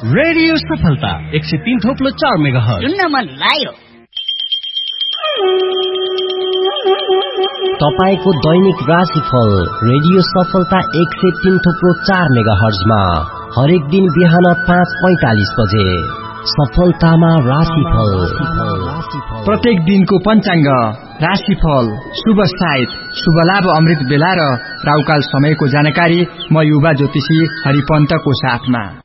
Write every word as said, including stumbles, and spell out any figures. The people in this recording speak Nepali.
रेडियो सफलता एक सय तीन थोप्लो चार मेगाहर्ज सुन्न मन लाग्यो। तपाईको दैनिक राशिफल रेडियो सफलता एक सय तीन थोप्लो चार मेगाहर्जमा हरेक दिन बिहान पाँच पैंतालीस बजे सफलतामा राशिफल। प्रत्येक दिनको पञ्चाङ्ग, राशिफल, शुभ साइत, शुभ लाभ अमृत बेला र राउकाल समयको जानकारी म युवा ज्योतिषी हरिपन्तको साथमा।